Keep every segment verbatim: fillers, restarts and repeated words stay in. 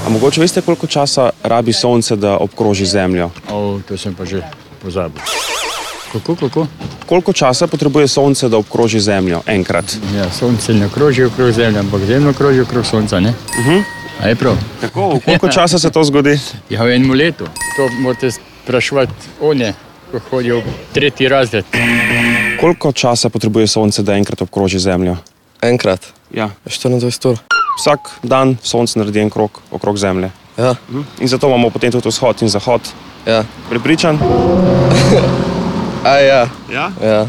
A mogoče veste, koliko časa rabi Sonce, da obkroži Zemljo? O, to sem pa že pozabil. Kako, kako? Koliko časa potrebuje Sonce, da obkroži Zemljo enkrat? Ja, Sonce ne kroži okrog Zemlje, ampak Zemlja kroži okrog Sonca, ne? Uh-huh. A je prav? Tako, v koliko časa se to zgodi? Ja, v enem letu. To morate spraševati one, ko hodijo v tretji razred. Koliko časa potrebuje Sonce, da enkrat obkroži Zemljo? Enkrat? Ja. štiriindvajset ur. Vsak dan Sonce naredi en krog okrog Zemlje. Ja. In zato imamo potem tudi vzhod in zahod. Ja. Prepričan? A ja. Ja? Ja.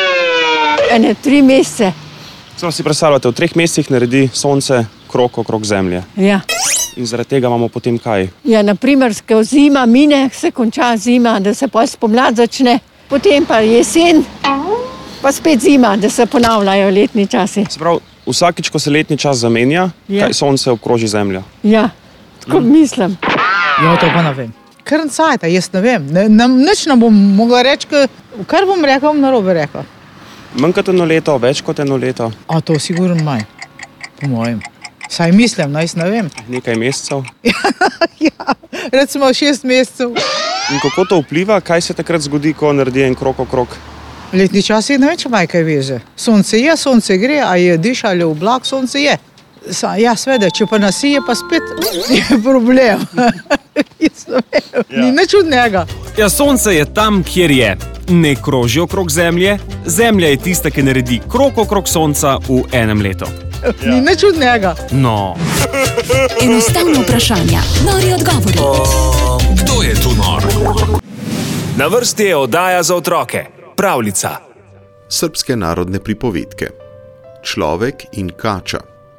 Ene tri mesece. Samo si predstavljate, v treh mesecih naredi Sonce krog okrog Zemlje. Ja. In zaradi tega imamo potem kaj? Ja, naprimer, ko zima mine, se konča zima, da se pa spomlad začne, potem pa jesen, pa spet zima, da se ponavljajo letni časi. Se pravi, vsakič, ko se letni čas zamenja, Ja. kaj Sonce obkroži Zemljo. Ja, tako mislim. Ja, to pa ne vem. Kar cajta, jaz ne vem. Ne, ne, nič ne bom mogla reči, ka- kar bom rekla, bom narobe rekla. Manj kot eno leto, več kot eno leto, A to sigurno manj, po mojem. Saj mislim, no, jaz ne vem. nekaj mesecev. Ja, recimo šest mesecev. In kako to vpliva, kaj se takrat zgodi, ko naredi en krog okrog? Letni čas je ne vem, če ima kaj veze. Sonce je, sonce gre, a je diš ali je oblak, sonce je. Sa, ja, sveda, če pa nasije, pa spet je problem. Jaz ne vem, ni nič od njega. Ja, Sonce je tam, kjer je. Ne kroži okrog Zemlje, Zemlja je tista, ki naredi krog okrog Sonca v enem letu. Ni nič od njega. No. Enostavno vprašanja, nori odgovori. Kdo je tu nor? Na vrsti je oddaja za otroke. Pravljica. Srbske narodne pripovedke. Človek in kača.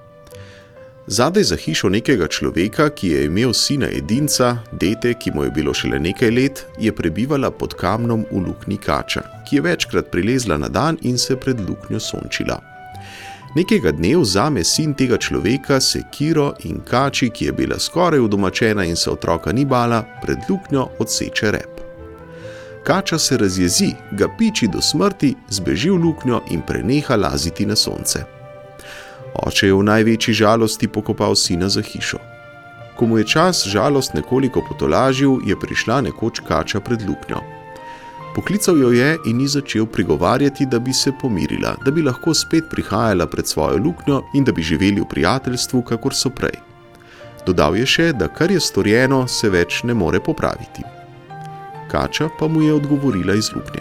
Zadaj za hišo nekega človeka, ki je imel sina edinca, dete, ki mu je bilo šele nekaj let, je prebivala pod kamnom v luknji kača, ki je večkrat prilezla na dan in se pred luknjo sončila. Nekega dne vzame sin tega človeka sekiro in kači, ki je bila skoraj udomačena in se otroka ni bala, pred luknjo odseče rep. Kača se razjezi, ga piči do smrti, zbeži v luknjo in preneha laziti na sonce. Oče je v največji žalosti pokopal sina za hišo. Ko mu je čas žalost nekoliko potolažil, je prišla nekoč kača pred luknjo. Poklical jo je in ji začel prigovarjati, da bi se pomirila, da bi lahko spet prihajala pred svojo luknjo in da bi živeli v prijateljstvu, kakor so prej. Dodal je še, da kar je storjeno, se več ne more popraviti. Kača pa mu je odgovorila iz luknje.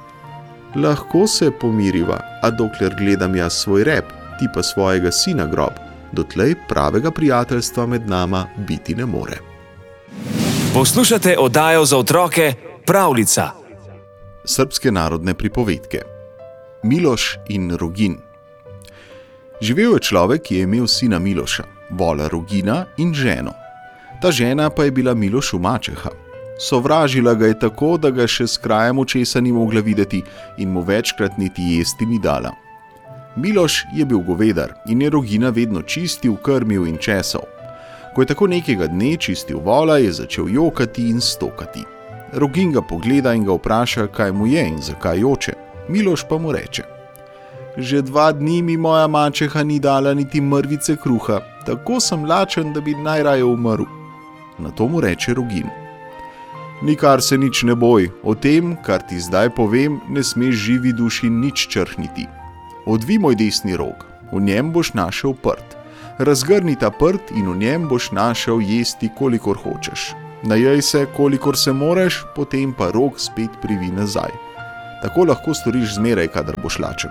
Lahko se pomiriva, a dokler gledam jaz svoj rep, ti pa svojega sina grob, dotlej pravega prijateljstva med nama biti ne more. Poslušate oddajo za otroke Pravljica. Srbske narodne pripovedke. Miloš in Rogin. Živel je človek, ki je imel sina Miloša, vola Rogina in ženo. Ta žena pa je bila Milošu mačeha. Sovražila ga je tako, da ga še s krajem očesa ni mogla videti in mu večkrat niti jesti ni dala. Miloš je bil govedar in je Rogina vedno čistil, krmil in česal. Ko je tako nekega dne čistil vola, je začel jokati in stokati. Rogin ga pogleda in ga vpraša, kaj mu je in zakaj joče. Miloš pa mu reče: Že dva dni mi moja mačeha ni dala niti mrvice kruha, tako sem lačen, da bi najraje umrl. Na to mu reče Rogin: Nikar se nič ne boj, o tem, kar ti zdaj povem, ne smeš živi duši nič črhniti. Odvij moj desni rog, v njem boš našel prt. Razgrni ta prt in v njem boš našel jesti, kolikor hočeš. Najej se, kolikor se moreš, potem pa rog spet privi nazaj. Tako lahko storiš zmeraj, kadar boš lačen.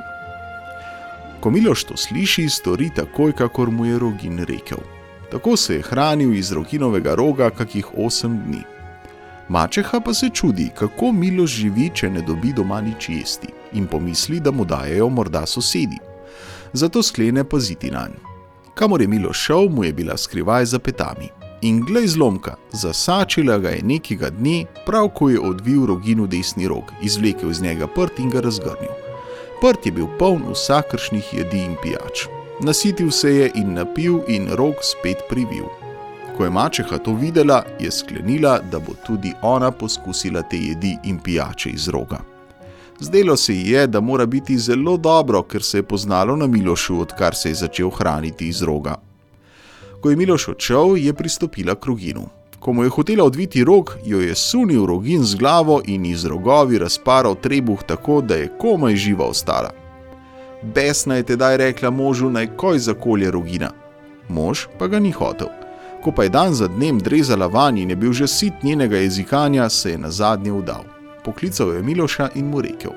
Ko Miloš to sliši, stori takoj, kakor mu je Rogin rekel. Tako se je hranil iz Roginovega roga kakih osem dni. Mačeha pa se čudi, kako Miloš živi, če ne dobi doma nič jesti, in pomisli, da mu dajejo morda sosedi. Zato sklene paziti nanj. Kamor je Miloš šel, mu je bila skrivaj za petami. In glej zlomka, zasačila ga je nekega dne, prav ko je odvil Roginu desni rog, izvlekel iz njega prt in ga razgrnil. Prt je bil poln vsakršnih jedi in pijač. Nasitil se je in napil in rog spet privil. Ko je mačeha to videla, je sklenila, da bo tudi ona poskusila te jedi in pijače iz roga. Zdelo se ji je, da mora biti zelo dobro, ker se je poznalo na Milošu, odkar se je začel hraniti iz roga. Ko je Miloš odšel, je pristopila k Roginu. Ko mu je hotela odviti rog, jo je sunil Rogin z glavo in iz rogovi razparal trebuh tako, da je komaj živa ostala. Besna je tedaj rekla možu, naj koj zakolje Rogina. Mož pa ga ni hotel. Ko pa je dan za dnem drezala vanj in je bil že sit njenega jezikanja, se je nazadnje vdal. Poklical je Miloša in mu rekel: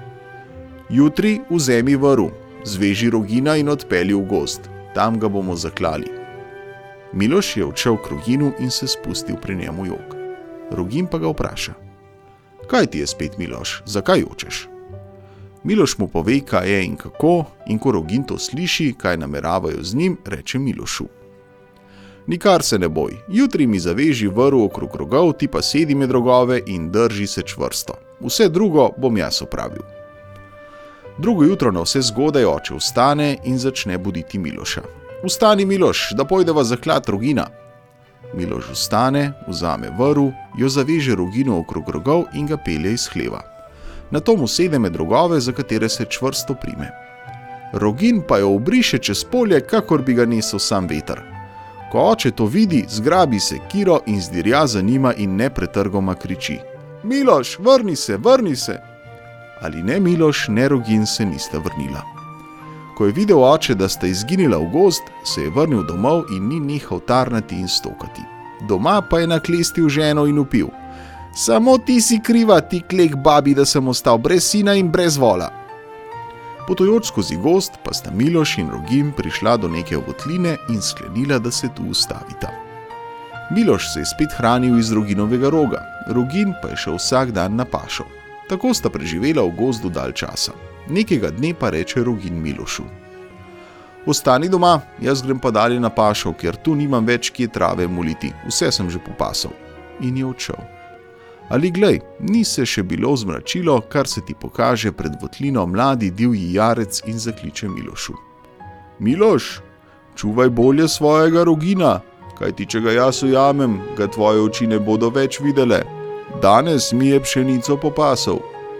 Jutri vzemi vrv, zveži Rogina in odpelji v gozd, tam ga bomo zaklali. Miloš je odšel k Roginu in se spustil pri njemu jok. Rogin pa ga vpraša: Kaj ti je spet, Miloš, zakaj jočeš? Miloš mu pove, kaj je in kako, in ko Rogin to sliši, kaj nameravajo z njim, reče Milošu: Nikar se ne boj, jutri mi zaveži vrv okrog rogov, ti pa sedi med rogove in drži se čvrsto. Vse drugo bom jaz opravil. Drugo jutro na vse zgodaj oče vstane in začne buditi Miloša. Vstani, Miloš, da pojdeva zaklat Rogina. Miloš vstane, vzame vrv, jo zaveže Roginu okrog rogov in ga pelje iz hleva. Nato mu sede med rogove, za katere se čvrsto prime. Rogin pa jo obriše čez polje, kakor bi ga nesel sam veter. Ko oče to vidi, zgrabi se kiro in zdirja za njima in nepretrgoma kriči: Miloš, vrni se, vrni se! Ali ne Miloš, ne Rogin se nista vrnila. Ko je videl oče, da sta izginila v gozd, se je vrnil domov in ni nehal tarnati in stokati. Doma pa je naklestil ženo in vpil: Samo ti si kriva, ti klek babi, da sem ostal brez sina in brez vola. Potujoč skozi gozd pa sta Miloš in Rogin prišla do neke votline in sklenila, da se tu ustavita. Miloš se je spet hranil iz Roginovega roga, Rogin pa je šel vsak dan na pašo. Tako sta preživela v gozdu dalj časa. Nekega dne pa reče Rogin Milošu: Ostani doma, jaz grem pa dalje na pašo, ker tu nimam več kje trave moliti, vse sem že popasal. In je odšel. Ali glej, ni se še bilo zmračilo, kar se ti pokaže pred votlino mladi divji jarec in zakliče Milošu: Miloš, čuvaj bolje svojega Rogina, kajti če ga jaz ujamem, ga tvoje oči ne bodo več videle. Danes mi je pšenico popasal.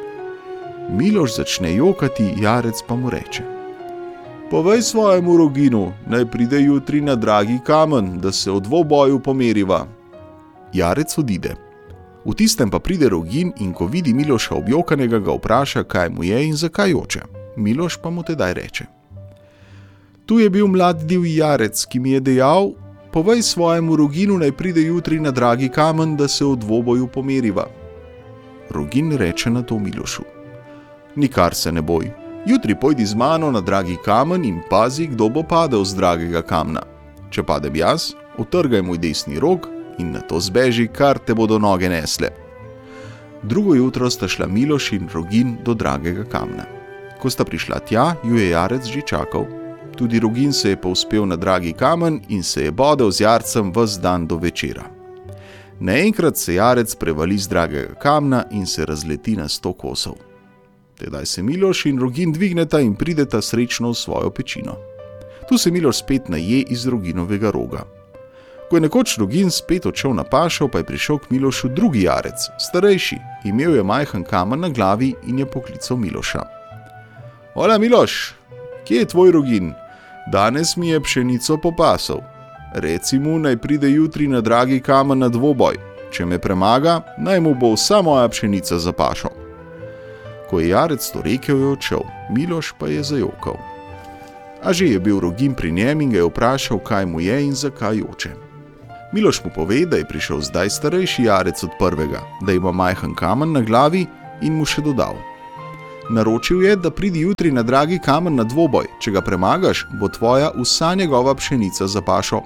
Miloš začne jokati, jarec pa mu reče: Povej svojemu Roginu, naj pride jutri na dragi kamen, da se o dvoboju pomeriva. Jarec odide. V tistem pa pride Rogin in ko vidi Miloša objokanega, ga vpraša, kaj mu je in zakaj joče. Miloš pa mu tedaj reče: Tu je bil mlad divji jarec, ki mi je dejal: Povej svojemu Roginu, naj pride jutri na dragi kamen, da se o dvoboju pomeriva. Rogin reče na to Milošu: Nikar se ne boj, jutri pojdi z mano na dragi kamen in pazi, kdo bo padel z dragega kamna. Če padem jaz, utrgaj moj desni rog in nato zbeži, kar te bodo noge nesle. Drugo jutro sta šla Miloš in Rogin do dragega kamna. Ko sta prišla tja, ju je jarec že čakal. Tudi Rogin se je povzpel na dragi kamen in se je bodel z jarcem ves dan do večera. Naenkrat se jarec prevali z dragega kamna in se razleti na sto kosov. Tedaj se Miloš in Rogin dvigneta in prideta srečno v svojo pečino. Tu se Miloš spet naje iz Roginovega roga. Ko je nekoč Rogin spet odšel na pašo, pa je prišel k Milošu drugi jarec, starejši, imel je majhen kamen na glavi in je poklical Miloša. Hola Miloš, kje je tvoj Rogin? Danes mi je pšenico popasal. Reci mu, naj pride jutri na dragi kamen na dvoboj. Če me premaga, naj mu bo vsa moja pšenica za pašo. Ko je jarec to rekel, je odšel, Miloš pa je zajokal. A že je bil Rogin pri njem in ga je vprašal, kaj mu je in zakaj joče. Miloš mu pove, da je prišel zdaj starejši jarec od prvega, da ima majhen kamen na glavi in mu še dodal: Naročil je, da pridi jutri na dragi kamen na dvoboj, če ga premagaš, bo tvoja vsa njegova pšenica za pašo.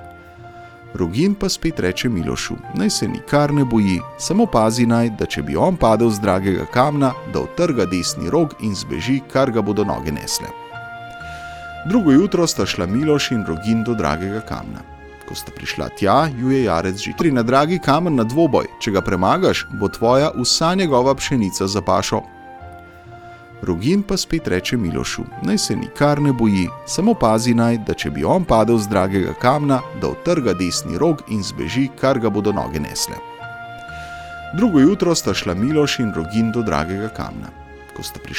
Rogin pa spet reče Milošu, naj se nikar ne boji, samo pazi naj, da če bi on padel z dragega kamna, da utrga desni rog in zbeži, kar ga bodo noge nesle. Drugo jutro sta šla Miloš in Rogin do dragega kamna. Ko sta prišla tja, ju je jarec že tri na dragi kamen na dvoboj, če ga premagaš, bo tvoja vsa njegova pšenica za pašo. Rogin pa spet reče Milošu, naj se nikar ne boji, samo pazi naj, da če bi on padel z dragega kamna, da utrga desni rog in zbeži, kar ga bodo noge nesle. Drugo jutro sta šla Miloš in Rogin do dragega kamna. Ko sta prišla